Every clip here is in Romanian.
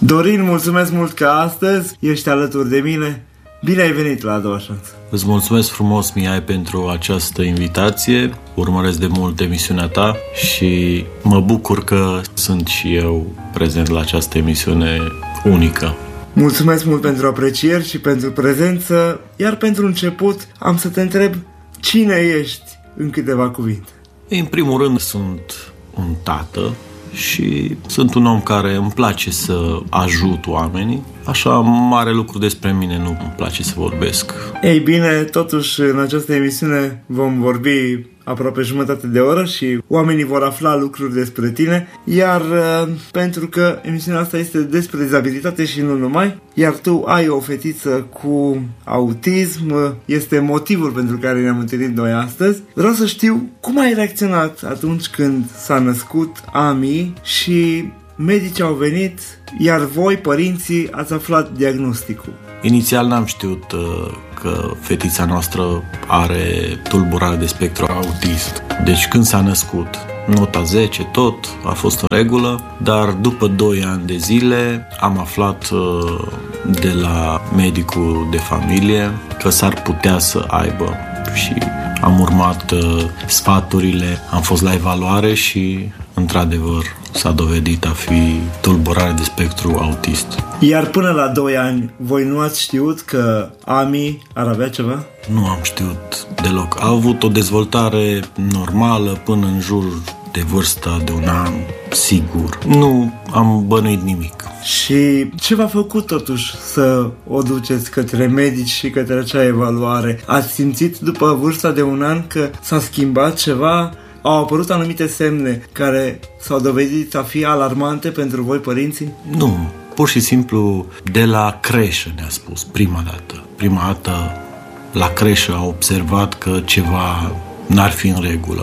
Dorin, mulțumesc mult că astăzi ești alături de mine. Bine ai venit la A Doua Șansă. Îți mulțumesc frumos, Mihai, pentru această invitație. Urmăresc de mult emisiunea ta și mă bucur că sunt și eu prezent la această emisiune unică. Mulțumesc mult pentru aprecieri și pentru prezență, iar pentru început am să te întreb cine ești în câteva cuvinte. În primul rând sunt un tată și sunt un om care îmi place să ajut oamenii. Așa mare lucru despre mine nu îmi place să vorbesc. Ei bine, totuși în această emisiune vom vorbi aproape jumătate de oră și oamenii vor afla lucruri despre tine, iar pentru că emisiunea asta este despre dizabilitate și nu numai, iar tu ai o fetiță cu autism, este motivul pentru care ne-am întâlnit noi astăzi. Vreau să știu cum ai reacționat atunci când s-a născut Ami și medicii au venit, iar voi, părinții, ați aflat diagnosticul. Inițial n-am știut că fetița noastră are tulburare de spectru autist. Deci când s-a născut, nota 10, tot a fost în regulă, dar după 2 ani de zile am aflat de la medicul de familie că s-ar putea să aibă și am urmat sfaturile, am fost la evaluare și într-adevăr s-a dovedit a fi tulburare de spectru autist. Iar până la 2 ani, voi nu ați știut că Ami ar avea ceva? Nu am știut deloc. A avut o dezvoltare normală până în jur de vârsta de 1 an, sigur. Nu am bănuit nimic. Și ce v-a făcut totuși să o duceți către medici și către acea evaluare? Ați simțit după vârsta de 1 an că s-a schimbat ceva? Au apărut anumite semne care s-au dovedit a fi alarmante pentru voi, părinții? Nu, pur și simplu de la creșă ne-a spus prima dată. Prima dată la creșă a observat că ceva n-ar fi în regulă.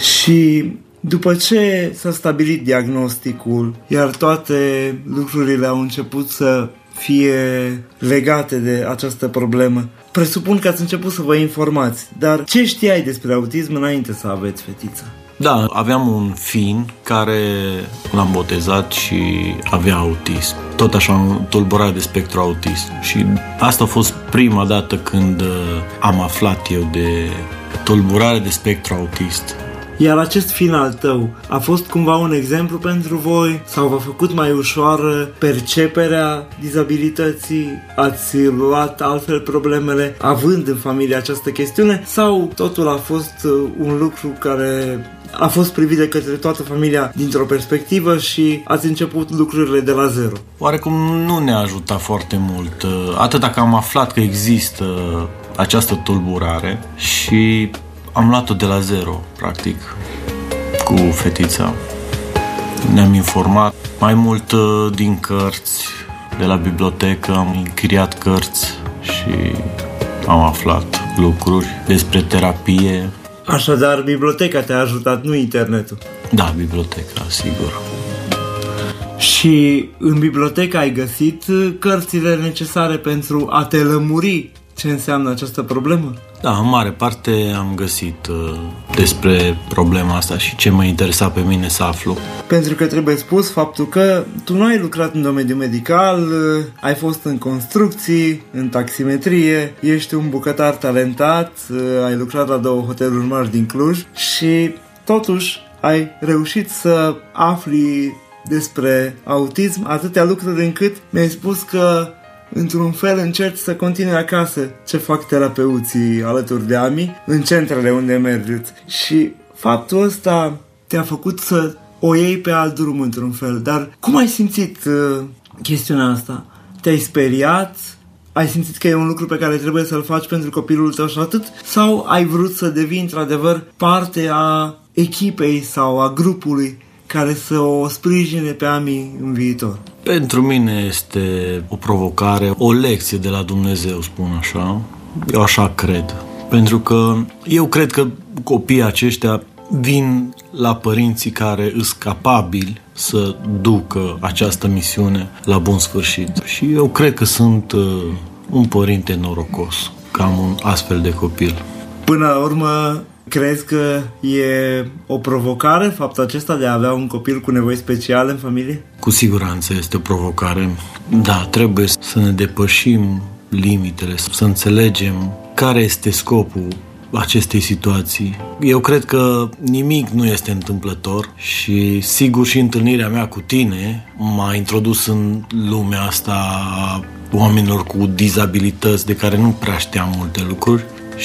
Și după ce s-a stabilit diagnosticul, iar toate lucrurile au început să fie legate de această problemă, presupun că ați început să vă informați, dar ce știai despre autism înainte să aveți fetița? Da, aveam un fin care l-am botezat și avea autism. Tot așa, tulburare de spectru autist. Și asta a fost prima dată când am aflat eu de tulburare de spectru autist. Iar acest fin al tău a fost cumva un exemplu pentru voi sau v-a făcut mai ușoară perceperea dizabilității? Ați luat altfel problemele având în familie această chestiune sau totul a fost un lucru care a fost privit de către toată familia dintr-o perspectivă și ați început lucrurile de la zero? Oarecum nu ne-a ajutat foarte mult, atâta că am aflat că există această tulburare și am luat-o de la zero, practic, cu fetița. Ne-am informat mai mult din cărți, de la bibliotecă, am închiriat cărți și am aflat lucruri despre terapie. Așadar, biblioteca te-a ajutat, nu internetul? Da, biblioteca, sigur. Și în bibliotecă ai găsit cărțile necesare pentru a te lămuri ce înseamnă această problemă? Da, în mare parte am găsit despre problema asta și ce mă interesa pe mine să aflu. Pentru că trebuie spus faptul că tu nu ai lucrat în domeniul medical, ai fost în construcții, în taximetrie, ești un bucătar talentat, ai lucrat la 2 hoteluri mari din Cluj și totuși ai reușit să afli despre autism atâtea lucruri încât mi-ai spus că într-un fel încerci să continui acasă ce fac terapeuții alături de Ami în centrele unde mergeți. Și faptul ăsta te-a făcut să o iei pe alt drum într-un fel. Dar cum ai simțit chestiunea asta? Te-ai speriat? Ai simțit că e un lucru pe care trebuie să-l faci pentru copilul tău și atât? Sau ai vrut să devii într-adevăr parte a echipei sau a grupului care să o sprijine pe Ami în viitor? Pentru mine este o provocare, o lecție de la Dumnezeu, spun așa. Eu așa cred. Pentru că eu cred că copiii aceștia vin la părinții care îs capabili să ducă această misiune la bun sfârșit. Și eu cred că sunt un părinte norocos, că am un astfel de copil. Până la urmă, crezi că e o provocare faptul acesta de a avea un copil cu nevoi speciale în familie? Cu siguranță este o provocare. Da, trebuie să ne depășim limitele, să înțelegem care este scopul acestei situații. Eu cred că nimic nu este întâmplător și sigur și întâlnirea mea cu tine m-a introdus în lumea asta a oamenilor cu dizabilități de care nu prea știam multe lucruri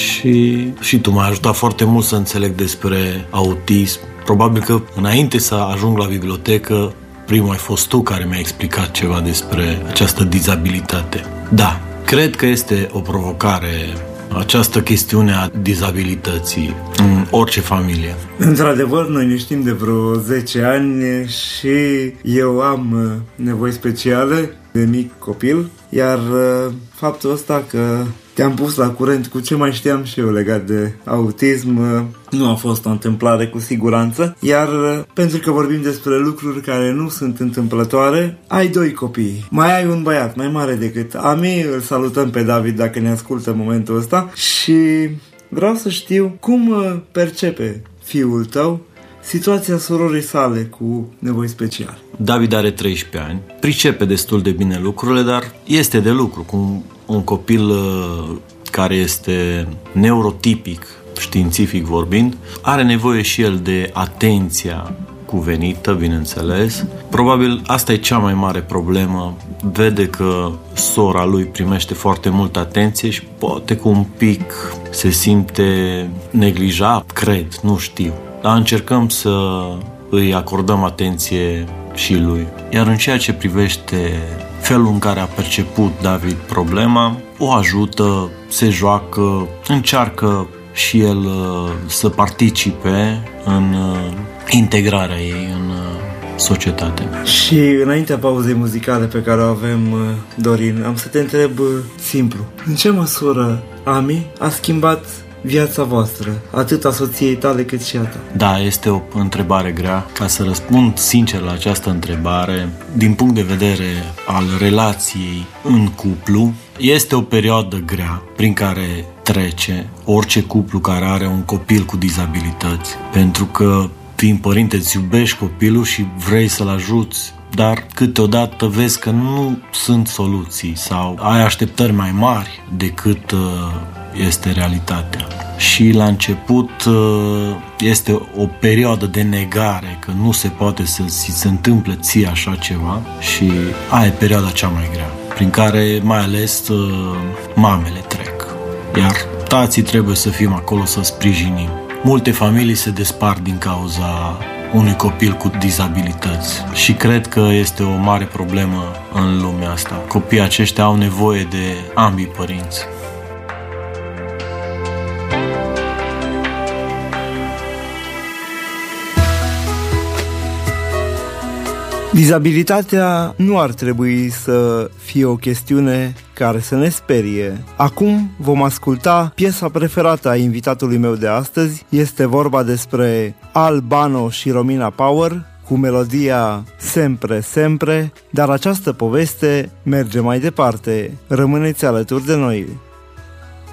și tu m-ai ajutat foarte mult să înțeleg despre autism. Probabil că înainte să ajung la bibliotecă, primul ai fost tu care mi-a explicat ceva despre această dizabilitate. Da, cred că este o provocare această chestiune a dizabilității în orice familie. Într-adevăr, noi ne știm de vreo 10 ani și eu am nevoi speciale de mic copil, iar faptul ăsta că te-am pus la curent cu ce mai știam și eu legat de autism nu a fost o întâmplare cu siguranță, iar pentru că vorbim despre lucruri care nu sunt întâmplătoare, ai 2 copii, mai ai un băiat mai mare decât Ami, îl salutăm pe David dacă ne ascultă în momentul ăsta și vreau să știu cum percepe fiul tău situația surorii sale cu nevoi speciale. David are 13 ani, pricepe destul de bine lucrurile, dar este de lucru cu un copil care este neurotipic, științific vorbind, are nevoie și el de atenția cuvenită, bineînțeles. Probabil asta e cea mai mare problemă. Vede că sora lui primește foarte multă atenție și poate că un pic se simte neglijat, cred, nu știu. Dar încercăm să îi acordăm atenție și lui. Iar în ceea ce privește felul în care a perceput David problema, o ajută, se joacă, încearcă și el să participe în integrarea ei în societate. Și înaintea pauzei muzicale pe care o avem, Dorin, am să te întreb simplu. În ce măsură Ami a schimbat viața voastră, atât a soției tale cât și a ta? Da, este o întrebare grea. Ca să răspund sincer la această întrebare, din punct de vedere al relației în cuplu, este o perioadă grea prin care trece orice cuplu care are un copil cu dizabilități. Pentru că, fiind părinte, îți iubești copilul și vrei să-l ajuți, dar câteodată vezi că nu sunt soluții sau ai așteptări mai mari decât este realitatea. Și la început este o perioadă de negare, că nu se poate să se întâmple ție așa ceva și aia e perioada cea mai grea, prin care mai ales mamele trec. Iar tații trebuie să fim acolo să sprijinim. Multe familii se despart din cauza unui copil cu dizabilități și cred că este o mare problemă în lumea asta. Copiii aceștia au nevoie de ambii părinți. Dizabilitatea nu ar trebui să fie o chestiune care să ne sperie. Acum vom asculta piesa preferată a invitatului meu de astăzi. Este vorba despre Albano și Romina Power cu melodia Sempre, Sempre, dar această poveste merge mai departe. Rămâneți alături de noi.